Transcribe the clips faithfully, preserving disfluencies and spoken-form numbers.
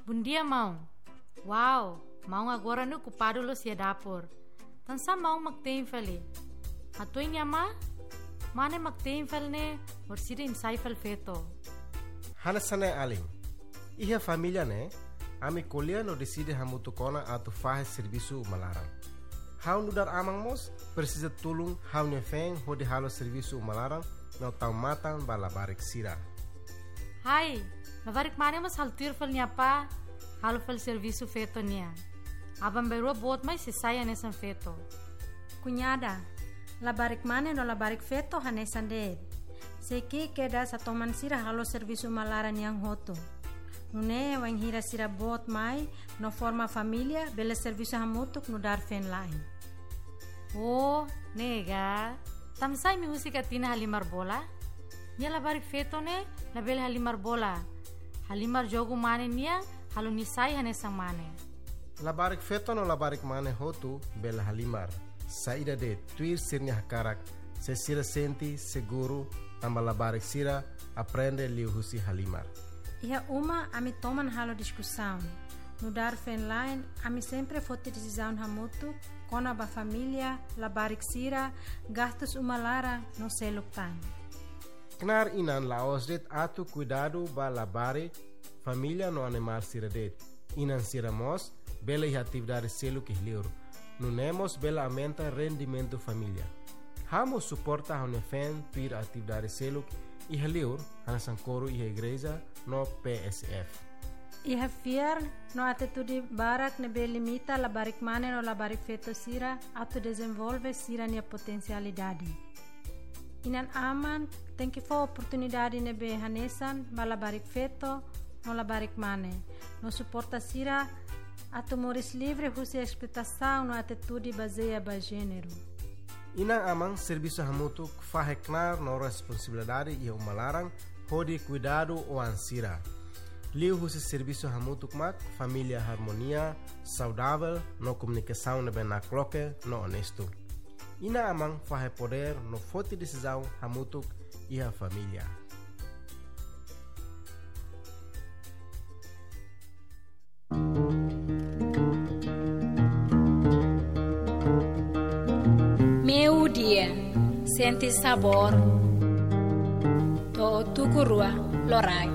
Bom dia, mão. Uau, mão agora no ocupado lo sia dapur. Tansa mão magtempel. Atoy niya ma? Mane magtempel ne or sida imsaifel feto. Hanasane aling. Iha família ne, ami colher no decide hamutu kona atu fahe serviço malaran. Hau nudar amang mos precisa tulung hau ne feng hodi halo serviço malaran no tau matan bala barik sira. Hai, nabarik mane mas haltir fel niya pa, halo fel serviço feto niya. Abang berua bot mai se saya nesan feto. Cunhada, labarik mane no labarik feto hanesan deed. Seki keda sa toman sira halo serviço malaran yang hoto. Nune wang hira sira bot mai no forma família bela serviço hamutuk no dar fen lain. Oh, nega. Tamsay mi husika tina halimar bola? Nia labarik feto ne label halimar bola. Halimar jogo mane niya halo nisay hanesang mane. Labarik feto no labarik mane hotu bela halimar. Saída de tuir sirnya hakarak, se sira senti seguro tamba labarik sira aprende liu husi halimar. Iha uma ami toman halo discussão. No dar fen line, ami sempre fote decisão hamutu, kona ba família, labarik sira, gastos uma lara no seluk tan. Knar inan laos det atu cuidado ba labarik família no animal sira det. Inan sira mos, bela iha atividade seluk ihliur. Nunemos bela aumenta rendimento família. Hamo suporta hone fen tuir atividade seluk ihliur hanasan coro iha igreja no P S F. Iha fiar no atitude barak nebe limita labarik mane no labarik feto sira atu desenvolve sira nia potencialidade. Inan aman tem que for oportunidade nebe hanesan ba labarik feto no labarik mane. No suporta sira atu moris livre husi expectação no atitude baseia ba gênero. Inang amang serviço hamutuk faheknar no responsabilidade e umalarang hodi cuidado o ansira. Liu husi serviço hamutuk mak família harmonia, saudável, no comunicação nebe na cloque, no honesto. Ina amang fahe poder no forte decisão hamutuk e a família. Meu dia, sente sabor. To Tukurua, Lorai.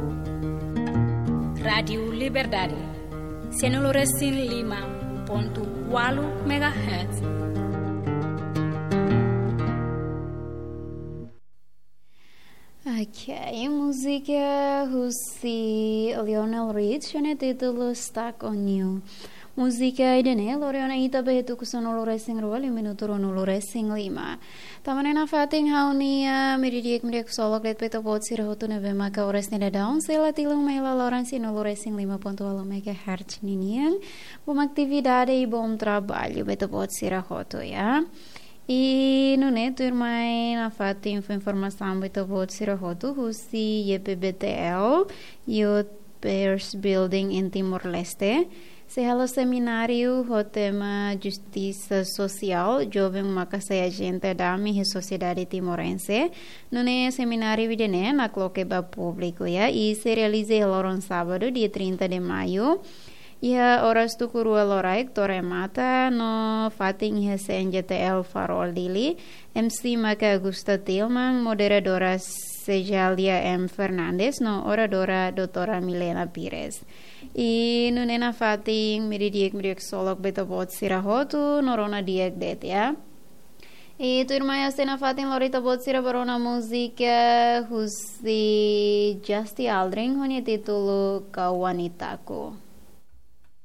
Radio Liberdade, Senuluresin lima ponto quatro megahertz. Ok, música Russi Lionel Rich, ne título Stuck on You. Música idene Loriona ita behetu kusono loresing rual minuto rono loresing lima. Tamanena fating haunia miridiek miriek solok let peto bot sira hotu neve maka ores neda daun sela tilung mela lorensi no loresing lima ponto alo megahertz ninian. Bom atividade e bom trabalho beto bot sira hotu ya. E no neto irmãe na fating foi informação beto bot sira hotu husi Y P B T L Youth Peers Building in Timor-Leste. Se halo seminário o tema justiça social, jovem makasaya gente dami e sociedade timorense. Nune seminário videne na cloqueba público ya e se realiza loron sábado dia trinta de maio. E a horas tu curua loraik tore mata no fating e C N J T L Farol Dili, M C Maka Augusta Tilman, moderadora Sejalia M Fernandes, no oradora doutora Milena Pires. E no nena fating miridiek miriek solok beta bot sirahotu norona diek det ya. E tu irmã ya stena fating lorita bot sira barona música husi Justy Aldring honya titulo Kawanitaku.